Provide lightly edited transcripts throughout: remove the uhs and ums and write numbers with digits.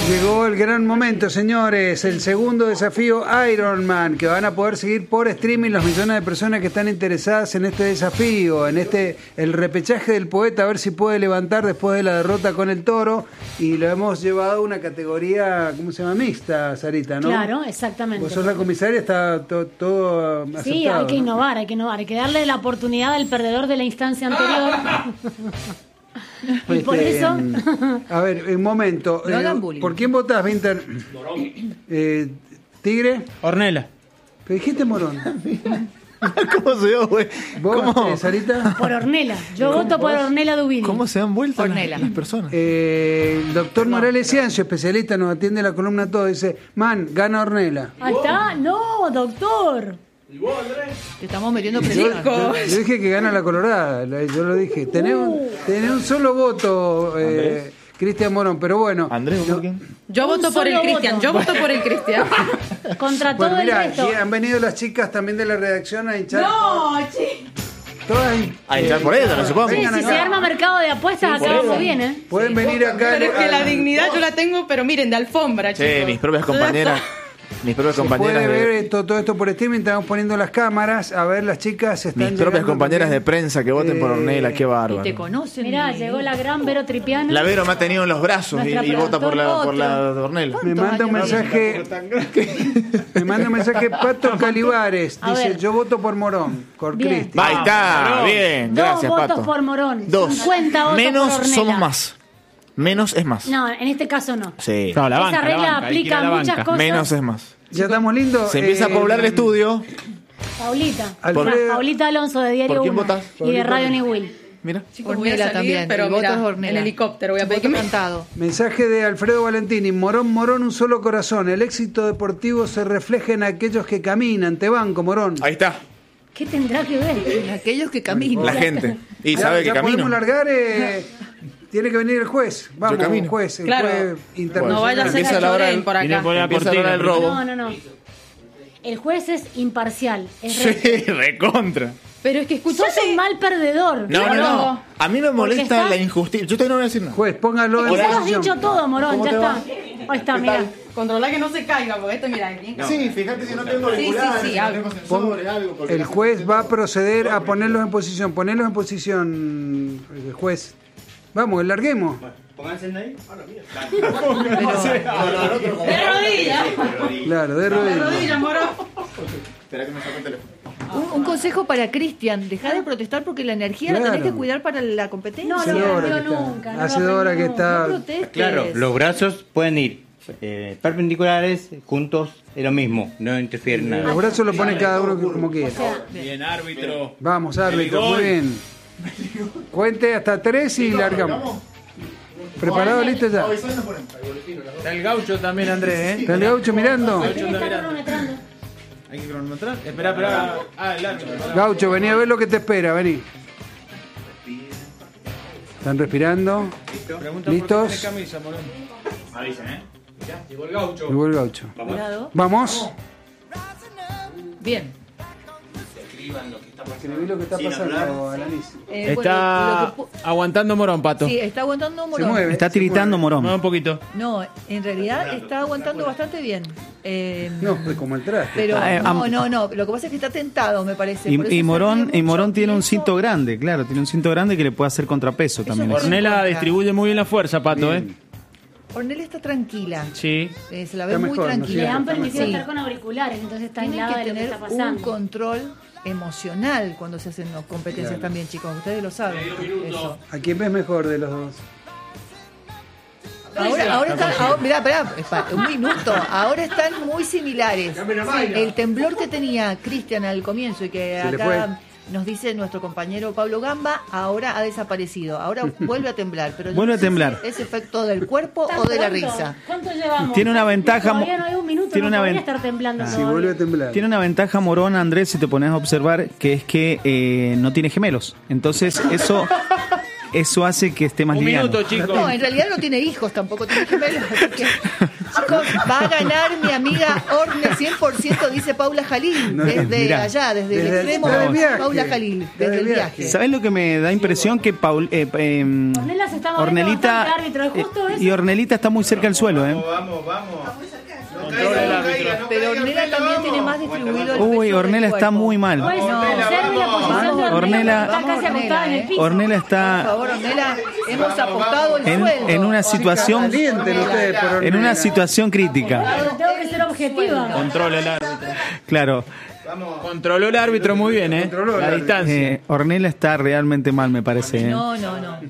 Llegó el gran momento, señores, el segundo desafío Ironman, que van a poder seguir por streaming los millones de personas que están interesadas en este desafío, en el repechaje del poeta, a ver si puede levantar después de la derrota con el Toro, y lo hemos llevado a una categoría, ¿cómo se llama? Mixta, Sarita, ¿no? Claro, exactamente. Vos sos la comisaria, está todo aceptado. Sí, hay que innovar, hay que darle la oportunidad al perdedor de la instancia anterior. Y por eso... A ver, un momento. No hagan bullying. ¿Por quién votás, Vinter? ¿Tigre? Ornella. ¿Pero dijiste Morón? ¿Cómo se dio, güey? ¿Vos, ¿Cómo? Sarita? Por Ornella. Yo voto por Ornella Dubini. ¿Cómo se dan vueltas Ornella. las personas? El doctor Morales Ciancio, especialista, nos atiende la columna todo. Dice, gana Ornella. Ahí está. No, doctor. Te estamos metiendo Yo presión. dije que gana la Colorada. Yo lo dije. Tenés un solo voto, Cristian Morón, pero bueno. Andrés, ¿por quién? Yo voto por el solo Cristian. voto. Yo voto por el Cristian. Contra Bueno, todo mirá, el resto. y han venido las chicas también de la redacción a hinchar. Todas A hinchar por ella, no se puede. Sí, vengan si acá. se arma mercado de apuestas, acá vamos bien, ¿eh? Pueden venir acá. Pero es que la dignidad yo la tengo, pero miren, de alfombra, chicos. Sí, mis propias compañeras. Mis propias Se compañeras puede ver de, todo esto por streaming, estamos poniendo las cámaras. A ver, las chicas están mis propias llegando compañeras de también. prensa que voten por Ornella, qué Y bárbaro. te conocen. Mirá, y- llegó la gran Vero Tripiano. La Vero me ha tenido en los brazos Nuestra y vota por la productora. de Ornella. Me manda un mensaje. Me manda un mensaje Pato Calibares. A Dice, ver. yo voto por Morón, por Bien. Cristian. Ahí está, bien, Dos gracias, votos Pato. por Morón. 2. 50 votos Menos por Ornella. somos más. Menos es más. No, en este caso no. Sí. No, la Esa banca, regla la banca, hay que ir aplica a la a muchas banca. cosas. Menos es más. Ya estamos lindos. Se empieza a poblar el estudio. Paulita. Alfredo. Paulita Alonso de Diario ¿Por quién 1 votás? y de Radio Niwil. Mira. Chicos, voy a Ornella salir, también. pero el voto mira, es Ornella. en helicóptero voy a pedir que Voto me... cantado. Mensaje de Alfredo Valentini. Morón, un solo corazón. El éxito deportivo se refleja en aquellos que caminan. Te banco, Morón. Ahí está. ¿Qué tendrá que ver? Aquellos que caminan. La gente. Y Ya- sabe que ya camino. podemos largar. Tiene que venir el juez. Vamos, camino. juez. El Claro. juez internacional. No vaya a ser Empieza que la hora lloren del- por Viene acá. por la Empieza la hora cortina. del robo. No. El juez es imparcial. Es Sí, recontra. Pero es que Sos escuchate... un mal perdedor. No. A mí me molesta está- la injusticia. Yo todavía no voy a decir nada. Juez, póngalo en Ya lo has posición. dicho todo, Morón. ¿Cómo Ya te está. va? Ahí está, mira. Controla que no se caiga, porque esto, mira, es bien... Sí, fíjate si no tengo Sí, auriculares, sí, si no algo. tengo sensores, algo. porque El la juez gente va a proceder a ponerlos en posición. Ponerlos en posición, el juez. Vamos, larguemos. ¡De rodillas! Claro, de ¡De rodillas. rodillas, moro! Espera que me saque el teléfono. Un consejo para Cristian, deja de protestar porque la energía la Claro. tenés que cuidar para la competencia. No, Hace no, hora no, que está. nunca, no Hace lo hora que aprendí está. No protestes. Claro, los brazos pueden ir perpendiculares, juntos, es lo mismo, no interfieren Los nada. brazos lo pone cada uno como quiera. Bien, árbitro. Vamos, árbitro, muy bien. Cuente hasta 3 y largamos. ¿Preparado, listo ya? Está el gaucho también, Andrés, ¿eh? ¿Está el gaucho mirando? ¿Quién está cronometrando? Hay que cronometrar. Espera. Ah, el árbitro. Gaucho, vení a ver lo que te espera, vení. ¿Están respirando? Pregunta ¿Listos? por qué tiene camisa, Morón. Avisen, ¿eh? Ya, llegó el gaucho. Llegó el gaucho. Cuidado. Vamos. Bien. Escribí lo que está pasando, Alanis. Está Bueno, aguantando Morón, Pato. sí, está aguantando Se Morón. mueve. Está tiritando Morón. Mueve un poquito. No, en realidad está aguantando bastante bien. No, pues como el traste. Pero Ah, no. Lo que pasa es que está tentado, me parece. Por eso Y se Morón, ríe y Morón mucho, tiene un eso- cinto grande, claro, tiene un cinto grande que le puede hacer contrapeso también. es Ornella importa. distribuye muy bien la fuerza, Pato, Bien. Ornella está tranquila. Sí. Se la ve Está muy mejor, ¿no? tranquila. Le han está permitido Sí. estar con auriculares, entonces está Tienen aislada que de lo que tener está un pasando. control emocional cuando se hacen competencias también, chicos. Ustedes lo saben. Eso. ¿A quién ves mejor de los dos? Ahora están, mirá, un minuto. Ahora están muy similares. El temblor que tenía Cristian al comienzo y que Se le acá nos dice nuestro compañero Pablo Gamba, ahora ha desaparecido. Ahora vuelve a temblar. Pero yo Vuelve no a sé temblar. si ¿Es efecto del cuerpo ¿Tan o de la pronto? risa? ¿Cuánto llevamos? Tiene una ventaja, Todavía no hay un minuto, tiene no una podría ven- estar temblando Si todavía. vuelve a temblar. Tiene una ventaja Morón, Andrés, si te pones a observar, que es que no tiene gemelos. Entonces, eso eso hace que esté más Un liviano. minuto, chicos. No, en realidad no tiene hijos, tampoco tiene gemelos. Así que, chicos, va a ganar mi amiga Orne 100%, dice Paula Jalil. No, Desde mirá. allá, desde el extremo. desde el viaje. Paula Jalil, Desde desde el el viaje. ¿Sabes lo que me da impresión? Que Ornella se está moviendo bastante, árbitro, es justo eso. y Ornelita está muy cerca del suelo, ¿eh? Vamos. Controla el árbitro. Pero Ornella también tiene más distribuido el Uy, peso Ornella del está cuerpo. muy mal. Pues, observe la posición de Ornella- está casi acostada en el piso. Ornella Por está favor, Ornella, hemos apostado el sueldo. en una situación Calienten ustedes por en Ornella. una situación crítica. Tengo que ser objetiva. Controla el árbitro. Claro. Controló el árbitro muy bien, ¿eh? Controló el La árbitro. distancia. Ornella está realmente mal, me parece. ¿eh? No.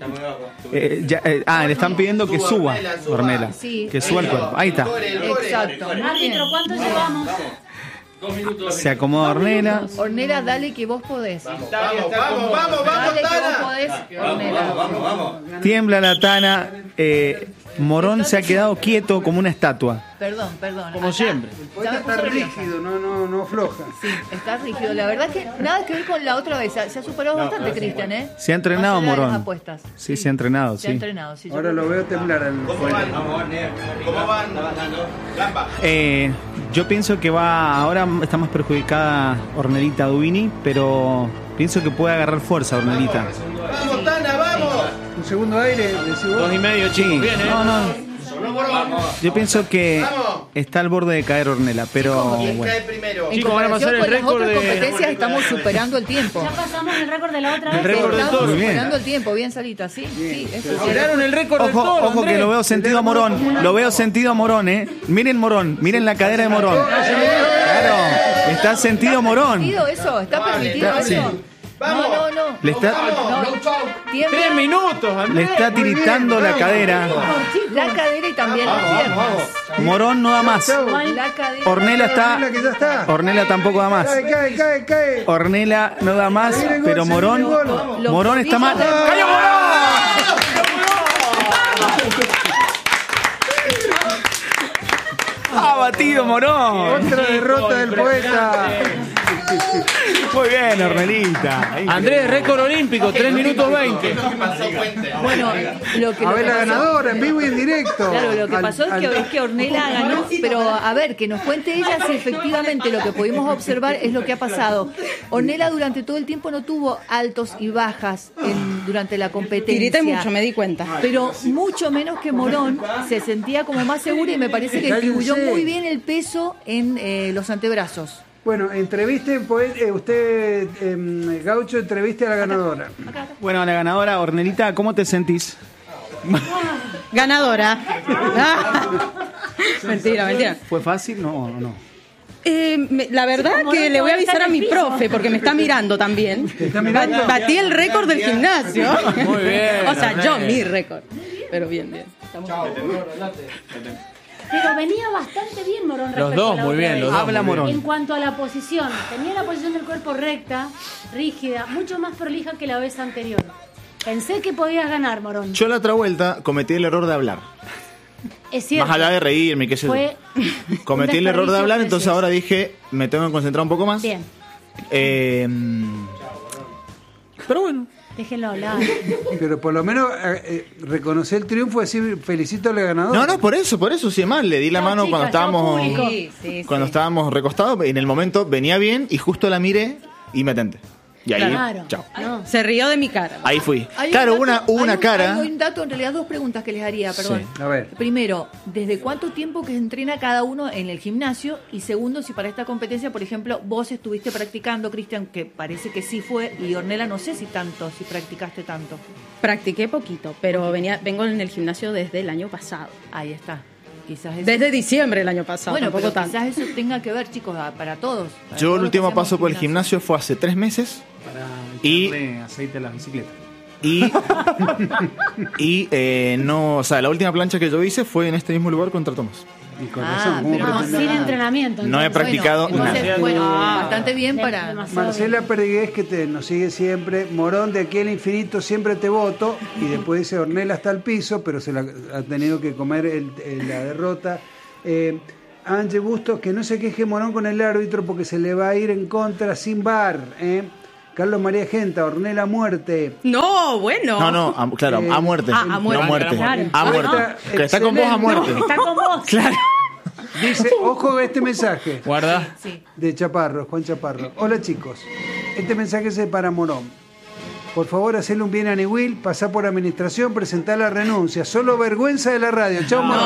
Le están pidiendo que suba Ornella. Sí. Que suba el cuerpo. Ahí está. Exacto. Muy bien. Árbitro, ¿cuánto llevamos? Se acomoda Ornella. Ornella, dale que vos podés. Vamos, Dale que vos podés, Ornella. Tiembla la Tana. Morón se ha quedado quieto como una estatua. Perdón. Como Acá, siempre. El poeta ya me está puso nerviosa. rígido, no afloja. Sí, está rígido. La verdad que nada que ver con la otra vez. Se ha superado bastante, Cristian, ¿eh? Se ha entrenado Más allá de las Morón. apuestas. Sí, se ha entrenado, Se ha sí. entrenado, sí. yo Ahora creo lo veo temblar al ¿Cómo van? Gamba. Yo pienso que ahora está más perjudicada Ornelita Dubini, pero pienso que puede agarrar fuerza Ornelita. Vamos, Tana, vamos. un segundo aire, decís vos. 2,5, chicos. Bien, ¿eh? No. Yo pienso que está al borde de caer Ornella, pero ¿Quién bueno. cae primero? En Chicos, van a pasar comparación el con las récord otras de- competencias estamos superando el tiempo. Ya pasamos el récord de la otra El vez. récord del Estamos toro. Muy bien. superando el tiempo, bien Salita, sí, eso sí. Superaron el récord del Ojo, toro, ojo que Andrés. lo veo sentido a Morón. Lo veo sentido a Morón, ¿eh? Miren Morón, miren la cadera de Morón. Claro, está sentido Morón. ¿Permitido eso? ¿Está permitido Sí. eso? No. Le está, Tiembla 3 minutos, le Andrés. está tiritando la cadera. la cadera y también las piernas. Morón no da más. La cadera. Ornella está. Ornella que ya está. Ornella tampoco da más. Cae. Ornella no da más, Viene el gol, pero se Morón. viene el gol. Los Morón está mal. tobillos de- ¡Cayó Morón! ¡Ha batido Morón! Otra derrota del poeta. Muy bien, Ornelita. Ahí. Andrés, récord olímpico, 3 minutos 20. Bueno, lo que A ver la pasó- ganadora en vivo y en directo. Claro, lo que Al- pasó al- es que Ornella ganó, pero a ver, que nos cuente ella si efectivamente lo que pudimos observar es lo que ha pasado. Ornella durante todo el tiempo no tuvo altos y bajas durante la competencia. Tirité mucho, me di cuenta. Pero mucho menos que Morón, se sentía como más segura y me parece que distribuyó Cállense. muy bien el peso en los antebrazos. Bueno, entreviste, usted, Gaucho, entreviste a la ganadora. Bueno, la ganadora, Ornelita, ¿cómo te sentís? Ganadora. Mentira. ¿Fue fácil? No. La verdad que le voy a avisar a mi profe porque me está mirando también. está mirando? Batí el récord del gimnasio. Muy bien, O sea, yo Andrés. mi récord. Pero bien. Estamos Pero venía bastante bien Morón respecto Los dos, a la muy otra bien, vez. los dos. Habla muy bien. Morón. En cuanto a la posición, tenía la posición del cuerpo recta, rígida, mucho más prolija que la vez anterior. Pensé que podías ganar, Morón. Yo la otra vuelta cometí el error de hablar. Es cierto. Más allá de reírme, qué sé yo. Fue Cometí un el error de hablar, desperdicio entonces precioso. ahora dije, me tengo que concentrar un poco más. Bien, Pero bueno. déjenlo hablar. Pero por lo menos reconocí el triunfo y decir felicito a la ganadora. No, por eso, sí, más. Le di la No, mano chicas, cuando estábamos yo público. Sí, cuando estábamos recostados. En el momento venía bien y justo la miré y me tenté. Y ahí, Claro. chao. No. Se rió de mi cara. Ahí fui. Hay Claro, un dato- una hay un- cara. Hay un dato, en realidad dos preguntas que les haría, perdón. A ver. Primero, ¿desde cuánto tiempo que entrena cada uno en el gimnasio? Y segundo, si para esta competencia, por ejemplo, vos estuviste practicando, Cristian, que parece que sí fue, y Ornella no sé si practicaste tanto. Practiqué poquito, pero vengo en el gimnasio desde el año pasado. Ahí está. Quizás eso, Desde diciembre del año pasado. bueno, tampoco pero tanto. quizás eso tenga que ver, chicos, para todos. para Yo todos el los último que hacemos paso por el gimnasio fue hace 3 meses. Y- Echarle aceite a la bicicleta. Y no, o sea, la última plancha que yo hice fue en este mismo lugar contra Tomás. Y con Ah, razón, ¿cómo pero No, pretende? sin entrenamiento. No he entonces. practicado entonces, nada. bueno, bastante bien para... Demasiado Marcela Perdigués, que nos sigue siempre. Morón, de aquí al infinito siempre te voto. Y después dice Ornella hasta el piso, pero se la ha tenido que comer la derrota. Ángel Bustos, que no se queje Morón con el árbitro porque se le va a ir en contra sin VAR. Carlos María Genta, Ornella a muerte. No, bueno. No, claro, a muerte. a muerte. No muerte. Claro. A muerte. Que está con vos a muerte. Está con vos. Claro. Dice, ojo a este mensaje Guarda. Sí. de Chaparro, Juan Chaparro. Hola chicos, este mensaje es para Morón. Por favor, hacerle un bien a Niwil, pasá por administración, presentar la renuncia. Solo vergüenza de la radio. Chau, Morón.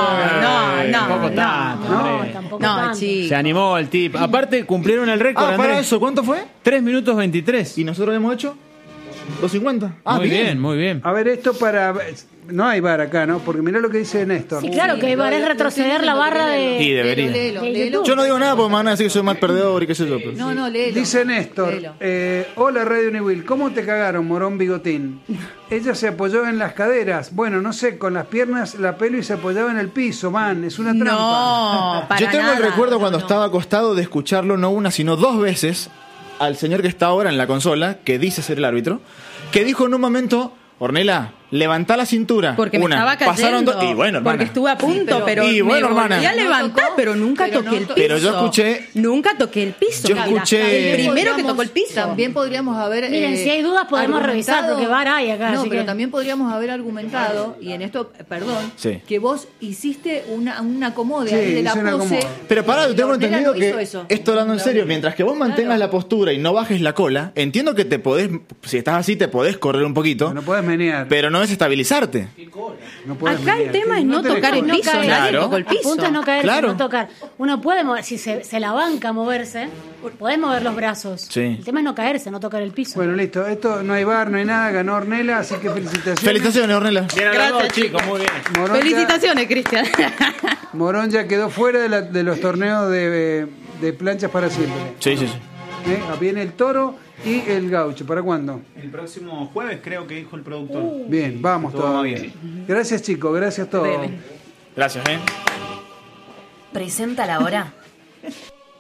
Tampoco tanto, No, hombre. tampoco No, tanto. chicos. Se animó el tip. Aparte, cumplieron el récord, Ah, para Andrés. eso, ¿cuánto fue? 3 minutos 23. ¿Y nosotros hemos hecho? 2.50. Ah, Muy bien, muy bien. A ver, esto para... No hay bar acá, ¿no? Porque mirá lo que dice Néstor. Sí, claro, que es retroceder la barra Sí, de... debería. Léelo, de léelo. YouTube. Yo no digo nada porque me van a decir que soy mal perdedor y qué sé yo. Pero... No, léelo. Dice Néstor, Léelo. hola Radio Niwil, ¿cómo te cagaron, Morón Bigotín? Ella se apoyó en las caderas, bueno, no sé, con las piernas la pelo y se apoyaba en el piso, man, es una trampa. No, para Yo tengo nada. el recuerdo cuando estaba acostado de escucharlo no una, sino 2 veces al señor que está ahora en la consola, que dice ser el árbitro, que dijo en un momento, Ornella, levantá la cintura. Porque me estaba cayendo. Pasaron y bueno, hermana. porque estuve a punto, pero y bueno, me hermana. volví a levantar, No tocó, pero nunca pero toqué no el tocó. piso. Pero yo escuché... Nunca toqué el piso. Yo Mira, escuché- el primero que Podríamos- tocó el piso. También podríamos haber. Miren, si hay dudas podemos revisar, argumentado- porque VAR hay acá, No, así pero que- también podríamos haber argumentado, y en esto, perdón, Sí. que vos hiciste un acomode Sí, ahí de la hice un pose. acomode. Pero pará, y tengo Ornella entendido no que hizo eso. esto hablando en serio, mientras que vos mantengas la postura y no bajes la cola, entiendo que te podés, si estás así te podés correr un poquito, No puedes menear. pero no es estabilizarte. No podés Acá el menear. tema es no tenés tocar el cola. No piso, caer. nadie Claro. tocó el El piso. punto es no caerse, Claro. no tocar. Uno puede mover, si se la banca moverse, podés mover los brazos. Sí. El tema es no caerse, no tocar el piso. Bueno, listo, esto no hay bar, no hay nada, ganó Ornella, así que felicitaciones. Felicitaciones, Ornella. Bien a los Gracias, dos, chicos, muy bien. Morón ya- Felicitaciones, Cristian. Morón ya quedó fuera de los torneos de planchas para siempre. Sí, sí, sí. Viene el toro y el gaucho. ¿Para cuándo? El próximo jueves creo que dijo el productor. Bien, vamos Todo todos. va bien. Gracias chicos, gracias a todos. Gracias, Presenta la hora